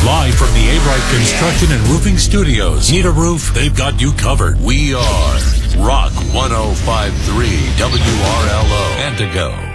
Live from the A-Bright Construction and Roofing Studios. Need a roof? They've got you covered. We are Rock 105.3 WRLO Antigo.